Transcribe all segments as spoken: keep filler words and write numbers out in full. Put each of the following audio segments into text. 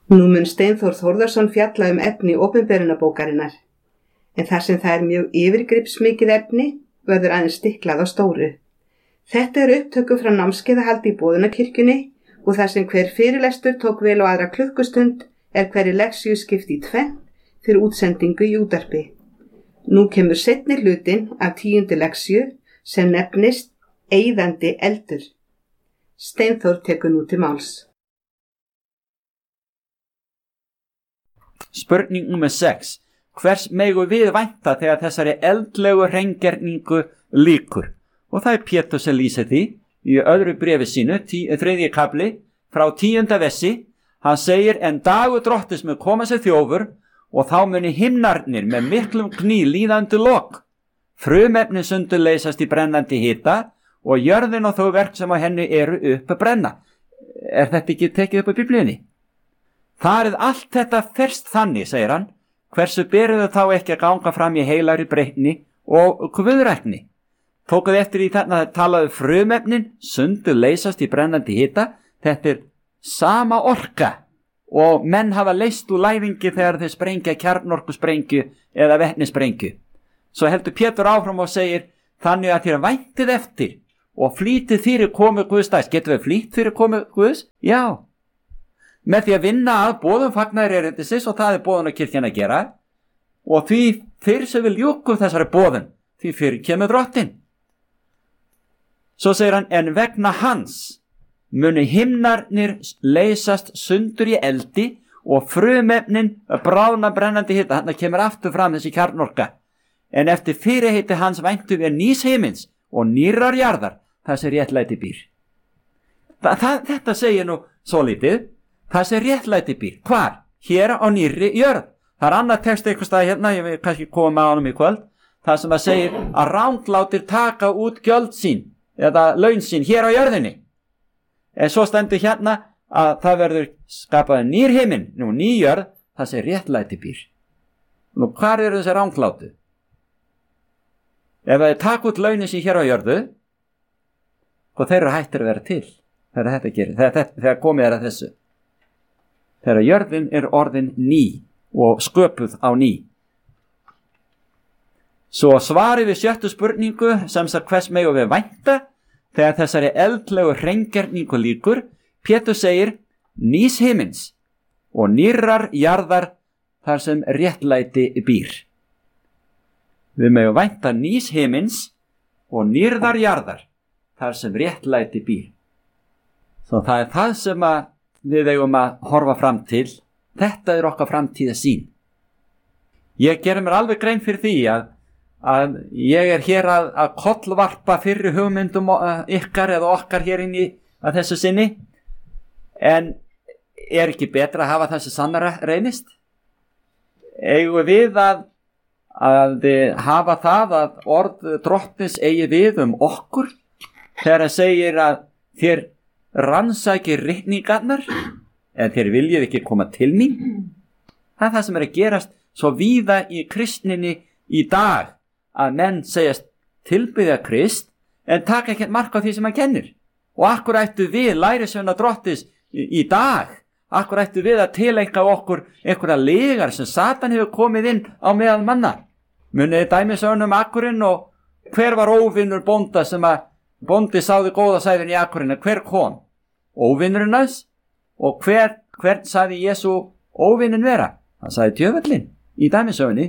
Nú mun Steinþór Þórðarson fjalla um efni opinberunarbókarinnar, en þar sem það er mjög yfirgripsmikið efni verður aðeins stiklað á stóru. Þetta er upptöku frá námskeiðahaldi í Boðunarkirkjunni og þar sem hver fyrirlestur tók vel á aðra klukkustund er hverri leksíu skipt í tvennt fyrir útsendingu í útvarpi. Nú kemur seinni hlutinn af tíundu leksíu sem nefnist Eyðandi eldur. Steinþór tekur nú til máls. Spurning númer sex. Hvers megu við vænta þegar þessari eldlegu hreingerningu lýkur? Og það er Pétur sem lýsir því í öðru bréfi sínu, tí, þriðji kafli, frá tíunda vessi. Hann segir, en dagur Drottins mun koma sér þjófur og þá muni himnarnir með miklum kný líðandi lok. Frumefnin sundurleysast í brennandi hita og jörðin og þau verk sem á henni eru upp að brenna. Er þetta ekki tekið upp á Biblíunni? Þar er allt þetta ferst þannig, segir hann, hversu beruðu þá ekki að ganga fram í heilari breytni og guðrækni. Tókuð eftir í þarna að talaðu frumefnin sundurleysast í brennandi hita, þetta er sama orka og menn hafa leyst úr læðingi þegar þeir sprengja kjarnorkusprengju eða vetnisprengju. Svo heldur Pétur áfram og segir, þannig að þér væntið eftir og flýtið fyrir komu Guðs dags. Getur við flýtt fyrir komu Guðs? Já. Með því að vinna að boðum fagnaðar erindisins og það er Boðunarkirkjan að gera og því fyrir sem við ljúkum þessari boðun, því fyrir kemur Drottinn. Svo segir hann, en vegna hans muni himnarnir leysast sundur í eldi og frumefnin bráðna brennandi hita. Þannig kemur aftur fram þessi kjarnorka. En eftir fyrirheiti hans væntum við nýs heimins og nýrrar jarðar, það sem réttlæti býr. Þa, það, þetta segir nú svo lítið, það sem réttlæti býr. Hvar? Hér á nýrri jörð. Það er annað text eitthvað stað hérna, ég vil kannski koma með ánum í kvöld, það sem að segir að ranglátir taka út gjöld sín eða laun sín hér á jörðinni. En svo stendur hérna að það verður skapað nýr heiminn, nú ný jörð, það sem réttlæti býr. Nú hvar eru þessi ranglátu? Ef það er takk út launin sín hér á jörðu, og þeir eru hættir að vera til, þegar þetta gerir, þegar, þegar komið er að þessu. Þegar jörðin er orðin ný og sköpuð á ný. Svo svari við sjöttu spurningu sem sagt hvers megum við vænta þegar þessari eldlegu hreingerningu lýkur. Pétur segir nýs himins og nýrrar jarðar þar sem réttlæti býr. Við megum vænta nýs himins og nýrrar jarðar þar sem réttlæti býr. Svo það er það sem að við eigum að horfa fram til. Þetta er okkar framtíða sín. Ég gerir mér alveg grein fyrir því að, að ég er hér að, að kollvarpa fyrri hugmyndum ykkar eða okkar hér inn í að þessu sinni. En er ekki betra að hafa þessi sannara reynist? Eigum við að, að hafa það að orð Drottins eigi við um okkur þegar það segir að þér rannsækir ritningarnar en þeir viljið ekki koma til mín? Það er það sem er að gerast svo víða í kristninni í dag, að menn segjast tilbiðja Krist en taka ekki mark á því sem hann kennir. Og akkur ættu við lærisveina Drottins í, í dag, akkur ættu við að tileinka okkur einhverja legar sem Satan hefur komið inn á meðal manna. Muniði dæmisögnum akkurinn og hver var óvinnur bónda sem að bóndi sáði góða sæðin í akkurinn, hver kom? Óvinnurinn hans? Og hver, hvern sagði Jesú óvinnin vera? Hann sagði djöfullinn í dæmisögunni.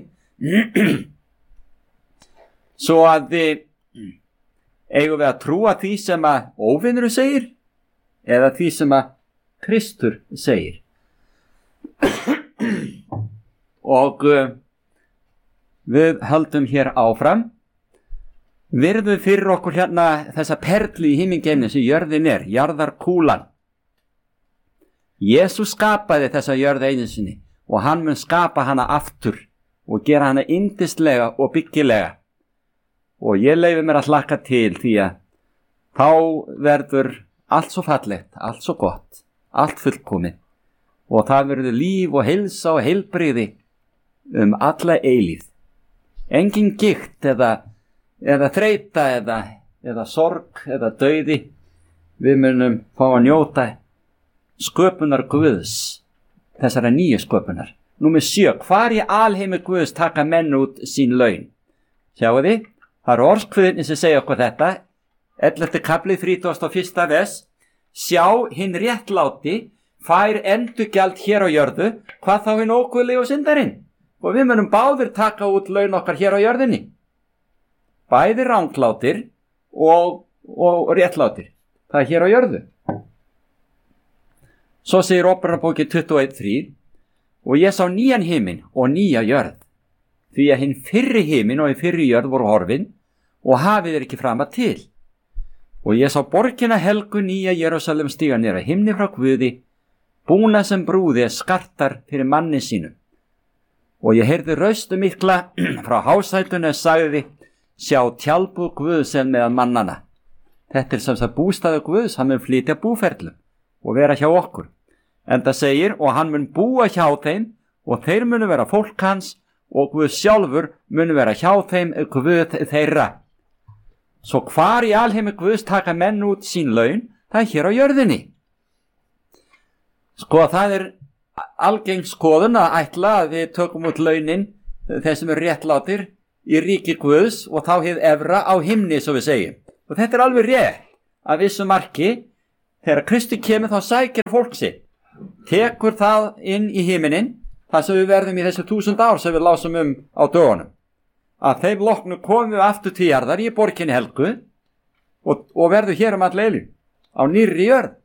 Svo að við eigum við að trúa því sem að óvinnurinn segir eða því sem að Kristur segir. Og uh, við höldum hér áfram. Virðum fyrir okkur hérna þessa perlu í himingeimni sem jörðin er, jarðarkúlan. Jesús skapaði þessa jörð einu sinni og hann mun skapa hana aftur og gera hana yndislega og byggilega. Og ég leyfi mér að hlakka til því að þá verður allt svo fallegt, allt svo gott, allt fullkomið og það verður líf og heilsa og heilbrigði um alla eilíð. Engin gikt eða, eða þreyta eða, eða sorg eða dauði. Við munum fá að njóta sköpunar Guðs þessara nýju sköpunar. Númer sjö, hvar í alheimi Guðs taka menn út sín laun? Sjáu þið, það eru orðskviðinni sem segja okkur þetta, ellefti kafli þrítugasta og fyrsta vers. Sjá, hinn réttláti fær endurgjald hér á jörðu, hvað þá hinn óguðlegi og syndarinn? Og við munum báðir taka út laun okkar hér á jörðinni. Bæði ranglátir og, og réttlátir. Það er hér á jörðu. Svo segir Ópererbókin tuttugu og eitt þrír, og ég sá nýjan himinn og nýja jörð, því að hinn fyrri himinn og hinn fyrri jörð voru horfin og hafið er ekki frama til. Og ég sá borgina helgu nýja Jerúsalem stíga niður að himni frá Guði, búna sem brúði skartar fyrir manni sínum. Og ég heyrði raustu mikla frá hásætunni og sagði, sjá tjaldbúð Guðs en meðan mannana. Þetta er sem sagt bústaður Guðs, hann mun flytja búferlum og vera hjá okkur. En það segir, og hann mun búa hjá þeim og þeir munu vera fólk hans og Guð sjálfur munu vera hjá þeim Guð þeirra. Svo hvar í alheimi Guðs taka menn út sín laun, það er hér á jörðinni. Sko, það er algeng skoðun að ætla að við tökum út launin þeir sem eru réttlátir í ríki Guðs og þá hið efra á himni, svo við segjum. Og þetta er alveg rétt að vissu marki. Þegar Kristi kemur þá sækir fólk sitt, tekur það inn í himinin, það sem við verðum í þessu þúsund ár sem við lásum um á dögunum. Að þeim loknu komum við aftur til jarðar í borginni helgu og, og verðum hér um all eilífð á nýrri jörð.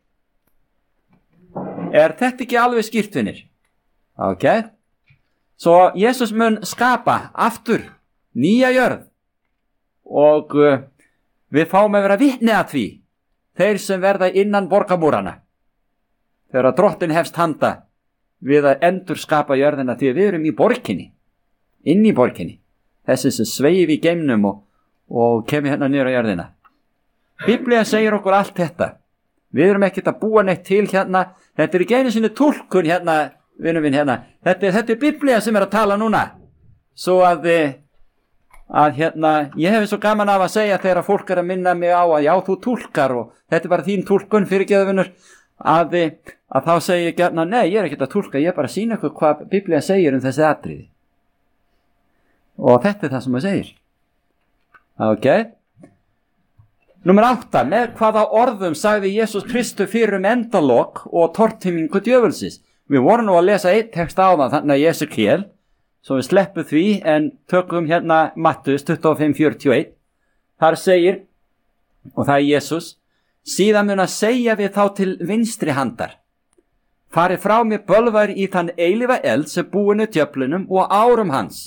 Er þetta ekki alveg skýrtvinnir? Ok. Svo Jesús mun skapa aftur nýja jörð og uh, við fáum að vera vitni að því. Þeir sem verða innan borgamúrana, þegar drottin hefst handa við að endur skapa jörðina, því að við erum í borginni, inn í borginni, þessi sem sveif í geimnum og, og kemur hérna niður á jörðina. Biblía segir okkur allt þetta. Við erum ekkert að búa neitt til hérna, þetta er ekki einu sinni túlkun hérna, vinum minn hérna, þetta, þetta er Biblía sem er að tala núna, svo að að hérna, ég hef svo gaman af að segja þegar fólk er að minna mig á að já, þú túlkar og þetta er bara þín túlkun fyrir geðavinnur, að, að þá segi ég gætna, nei, ég er ekkert að túlka, ég er bara að sýna ykkur hvað Biblía segir um þessi atriði. Og þetta er það sem það segir. Ok. Númer átta, með hvaða orðum sagði Jesús Kristur fyrir um endalok og tortímingu djöfulsins? Við vorum nú að lesa eitt text á það, þannig að Jesukiel, svo við sleppum því, en tökum hérna Mattheus tuttugu og fimm fjörutíu og eitt. Þar segir, og það er Jesús, síðan mun að segja við þá til vinstri handar, farið frá mér bölvar í þann eilífa eld sem búinu djöflunum og árum hans.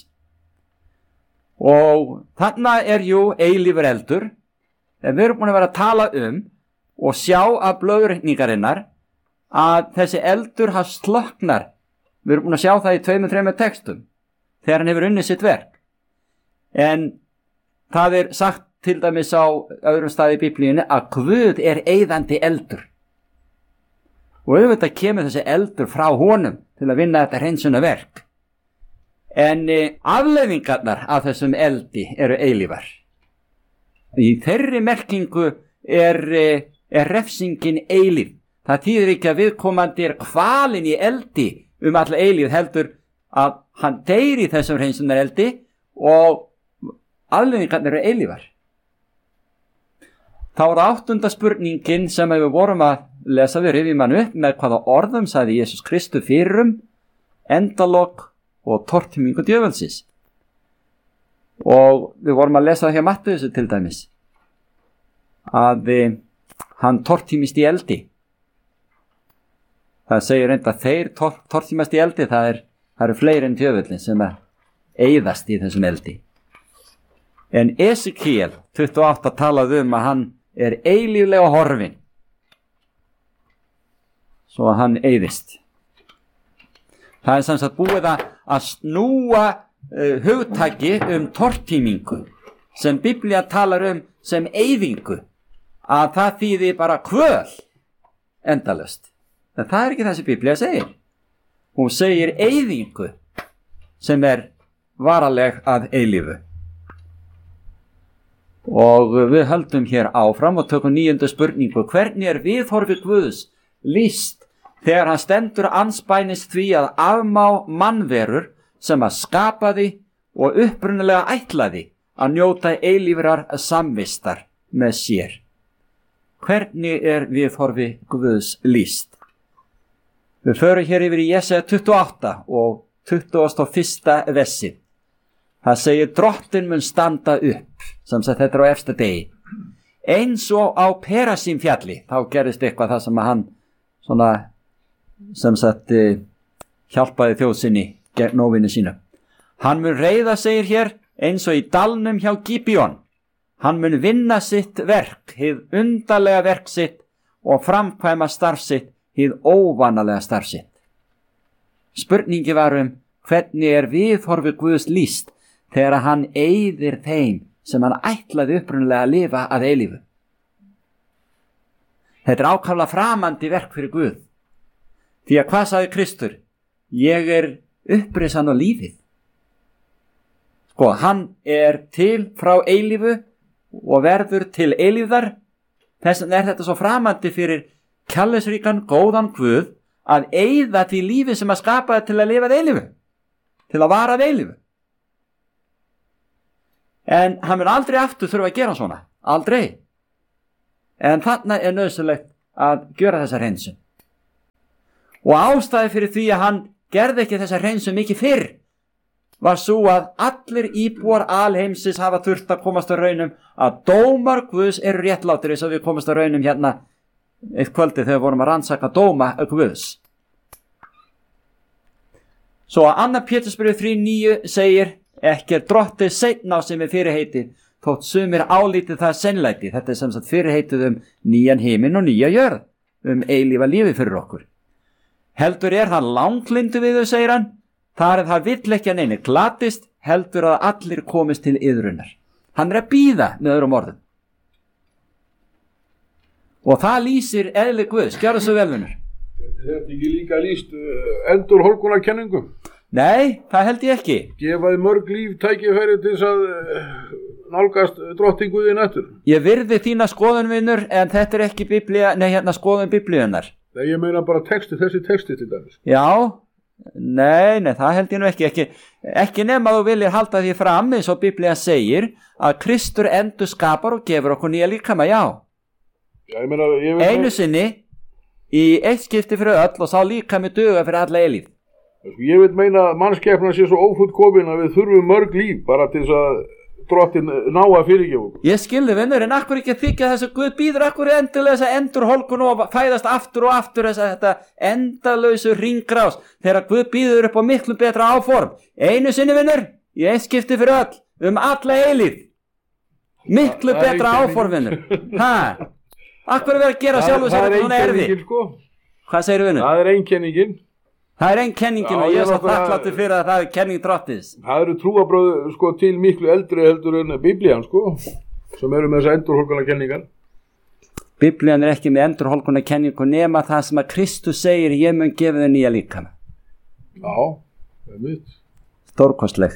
Og þarna er jú eilífur eldur, en við erum búin að vera að tala um og sjá af blöðurreikningarinnar að þessi eldur har slöknar. Við erum búin að sjá það í tveimur, þreimur textum þegar hann hefur unnið sitt verk. En það er sagt til dæmis á öðrum staði í Biblíunni að Guð er eyðandi eldur. Og auðvitað kemur þessi eldur frá honum til að vinna þetta hreinsuna verk. En eh, afleiðingarnar af þessum eldi eru eilífar. Í þeirri merkingu er, eh, er refsingin eilíf. Það þýðir ekki að viðkomandi er kvalinn í eldi um alla eilíf, heldur að hann deyr í þessum hreinsunar eldi og afleiðingarnar eru eilífar. Þá er áttunda spurningin sem við vorum að lesa, við rifjum hann upp með hvaða orðum sagði Jesús Kristur fyrir um endalok og tortímingu djöfulsins. Og við vorum að lesa það hjá Mattheus til dæmis að eh, hann tortímist í eldi. Það segir reynda að þeir tor tortímast í eldi, það, er, það eru fleiri en djöfullin sem er eyðast í þessum eldi. En Esekiel tuttugu og átta talaði um að hann er eilíflega horfin, svo að hann eyðist. Það er sem sagt búið að, að snúa uh, hugtaki um tortímingu sem Biblía talar um sem eyðingu, að það þýði bara kvöl endalaust. En það er ekki það sem Biblía segir. Hún segir eyðingu sem er varaleg að eilífu. Og við höldum hér áfram og tökum níundu spurningu. Hvernig er viðhorfi Guðs lýst þegar hann stendur andspænis því að afmá mannverur sem að skapaði og upprunalega ætlaði að njóta eilífrar samvistar með sér. Hvernig er viðhorfi Guðs lýst? Við förum hér yfir í Jesaja tuttugu og átta og tuttugasta og fyrsta versið. Það segir drottin mun standa upp, sem sagt þetta er á efsta degi. Eins og á Perasím fjalli, þá gerist eitthvað það sem að hann svona, sem sagt, hjálpaði þjóð sinni gegn óvinni sínu. Hann mun reiða, segir hér, eins og í dalnum hjá Gíbjón. Hann mun vinna sitt verk, hið undarlega verk sitt og framkvæma starf sitt, hið óvanalega starf sitt. Spurningi var um hvernig er viðhorfi Guðs lýst þegar hann eyðir þeim sem hann ætlaði upprunalega að lifa að eilífu. Þetta er ákaflega framandi verk fyrir Guð. Því að hvað sagði Kristur? Ég er upprisan og lífið. Sko, hann er til frá eilífu og verður til eilífðar. Þess vegna er þetta svo framandi fyrir kærleiksríkan góðan Guð að eyða því lífi sem að skapa til að lifa að eilífu, til að vara að eilífu. En hann mun aldrei aftur þurfa að gera svona, aldrei. En þarna er nauðsynlegt að gera þessa hreinsun. Og ástæði fyrir því að hann gerði ekki þessa hreinsun mikið fyrr var svo að allir íbúar alheimsins hafa þurft að komast að raunum að dómar Guðs eru réttlátir, eins og við komast að raunum hérna eitt kvöldi þegar við vorum að rannsaka dóma Guðs. Svo að Annar Pétursbréf þrjú níu segir: ekki er drottið seinna á sem er fyrirheitið, þótt sumir álítið það sennlæti. Þetta er sem sagt fyrirheitið um nýjan himinn og nýja jörð, um eilífa lífi fyrir okkur. Heldur er það langlyndu við þau, segir hann, þar er það vill ekki að neini glatist, heldur að allir komist til iðrunar. Hann er að bíða með öðrum orðum. Og það lýsir eðli Guðs, gjörðu svo velvinur. Þetta er ekki líka lýst uh, endur hólkunarkenningum? Nei, það held ég ekki. Gefaði mörg líf tækifæri til þess að uh, nálgast drottinguðin eftir. Ég virði þína skoðunvinur, en þetta er ekki biblía, nei hérna skoðun biblíunar. Nei, ég meina bara texti, þessi texti til dæmis. Já, nei, nei, það held ég nú ekki. Ekki, ekki nema þú viljir halda því fram, eins og biblía segir, að Kristur endur skapar og gefur okkur nýja líkama, já. Já, ég meina, ég meina einu sinni, í eitt skipti fyrir öll og sá líkami duga fyrir alla eilíf. Ég vil meina að mannskepnan sé svo ófullkomin að við þurfum mörg líf bara til þess að drottin ná að fyrirgefa. Ég skilði vinnur, en akkur ekki þykja þess að Guð býður akkur endilega þess að endur hólkun og fæðast aftur og aftur þess að þetta endalausu ringrás þegar Guð býður upp á miklu betra áform. Einu sinni vinnur, í eitt skipti fyrir öll, um alla eilíf. Miklu Þa, betra áform vinnur. Hæ? Akkur er verið að gera sjálfu sér þetta núna erfi. Sko. Hvað segir vinnur? Það er einkenningin. Það er einn kenningin og ég er svo þakkláttur fyrir að það er kenning drottis. Það eru trúarbröð sko til miklu eldri heldur en Biblían sko, sem eru með þessa endurhólkunarkenningar. Biblían er ekki með endurhólkunarkenningu nema það sem að Kristus segir: ég mun gefa þau nýja líkama. Já, það er mitt. Stórkostleg.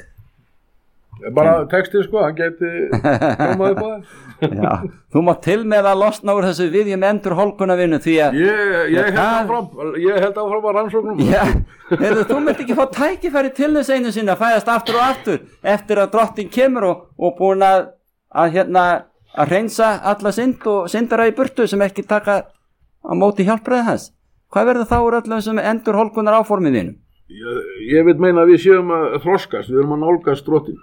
Bara textið sko, hann geti komað upp á það. Já, þú mátt til með að losna úr þessu viðjum endurhólkunarvinnu því að ég, ég, held áfram, ég held áfram að rannsóknum. Já, heyrðu, þú myndi ekki fá tækifæri til þess einu sinni að fæðast aftur og aftur eftir að drottin kemur og, og búin að, að hérna að hreinsa alla synd og syndara í burtu sem ekki taka á móti hjálpræði hans. Hvað verður þá úr öllum sem endurhólkunar áformið þínum? Ég, ég vil meina að við séum að þroskast, við erum að nálgast drottin.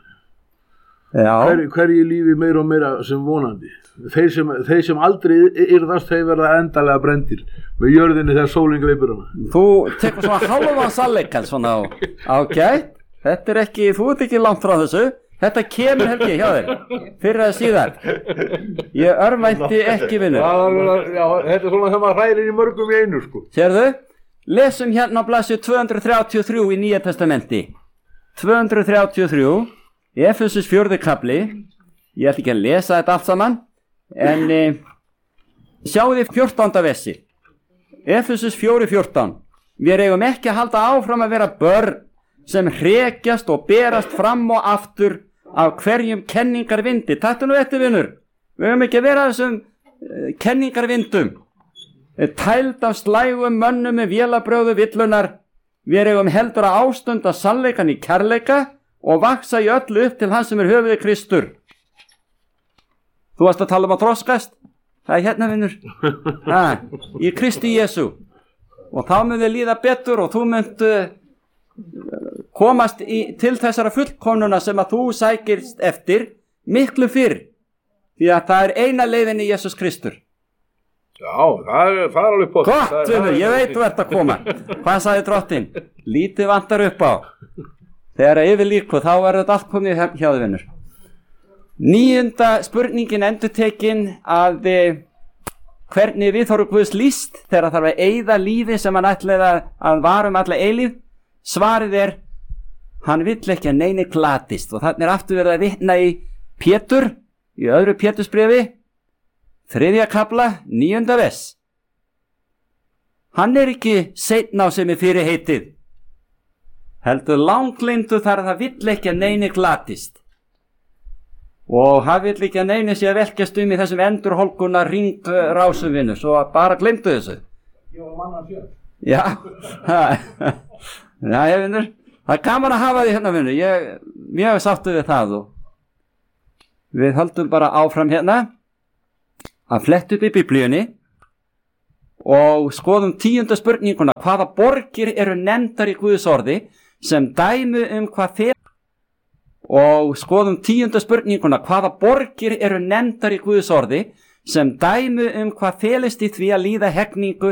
Hver, hverju lífi meira og meira sem vonandi. Þeir sem, þeir sem aldrei yrðast, þeir verða endalega brendir með jörðinni þegar sólin gleypir hana. Þú tekur svona hálfa sannleikan svona á, ágætt. Þetta er ekki, þú ert ekki langt frá þessu. Þetta kemur Helgi hjá þér fyrir að síðar. Ég örvænti ekki vinnu. Já, já, þetta er svona þegar maður hrærir í mörgum í einu sko. Sérðu? Lesum hérna á blaðsíðu tvö hundruð þrjátíu og þrjú í Nýja testamenti. tvö hundruð þrjátíu og þrjú Efesus fjórði kafli. Ég ætla ekki að lesa þetta allt saman, en e, sjáu þið fjórtánda versi. Efesus fjóri fjórtán. Við eigum ekki að halda áfram að vera börn sem hrekjast og berast fram og aftur af hverjum kenningarvindi. Taktu nú eftir vinnur. Við eigum ekki að vera þessum uh, kenningarvindum tæld af slægum mönnum með vélabrögðu villunar. Við eigum heldur að ástunda sannleikan í kærleika og vaksa í öllu upp til hann sem er höfuðið Kristur. Þú varst að tala um að þroskast? Það er hérna, vinnur. Ha, í Kristi Jesú. Og þá mun þið líða betur og þú munt uh, komast í, til þessara fullkomnuna sem að þú sækirst eftir miklu fyrr. Því að það er eina leiðin í Jesús Kristur. Já, það er, það er alveg pott. Gott, vinnur, ég veit þú ert að koma. Hvað sagði drottinn? Lítið vantar upp á. Þegar yfir líku, þá er þetta allt komið hjá þið, vinnur. Níunda spurningin endurtekin að hvernig viðhorf Guðs lýst þegar þarf að eyða lífi sem hann ætlaði að vara um alla eilíf. Svarið er, hann vill ekki að neini glatist. Og þannig er aftur verið að vitna í Pétur, í öðru Pétursbréfi, þriðja kafla, níunda vers. Hann er ekki seinn á sem er fyrir heitið. Heldur langleyndu þar að það vill ekki að neini glatist. Og hann vill ekki að neini sé að velkjast um í þessum endurholkunar ringrásum vinnu, svo bara gleymdu þessu. Ég var manna sjálf. Já, já, ég vinnur. Það er gaman að hafa því hérna, vinnur. Ég, ég hef sáttu við það og við höldum bara áfram hérna að fletta upp í Biblíunni og skoðum tíunda spurninguna. Hvaða borgir eru nefndar í Guðs orði sem dæmi um hvað fel og skoðum tíunda spurninguna. Hvaða borgir eru nefndar í Guðs orði sem dæmi um hvað felist í því að líða hegningu